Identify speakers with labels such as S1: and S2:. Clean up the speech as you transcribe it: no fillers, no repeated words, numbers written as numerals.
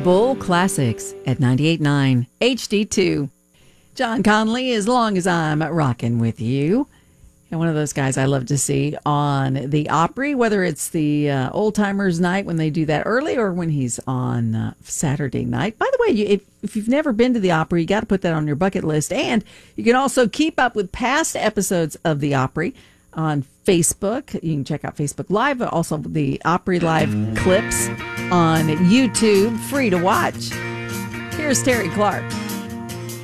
S1: Bull Classics at 98.9 HD2. John Conley, As Long As I'm Rockin' With You. And one of those guys I love to see on the Opry, whether it's the Old Timers Night when they do that early or when he's on Saturday night. By the way, if you've never been to the Opry, you got to put that on your bucket list. And you can also keep up with past episodes of the Opry on Facebook. You can check out Facebook Live, but also the Opry Live clips on YouTube, free to watch. Here's Terry Clark.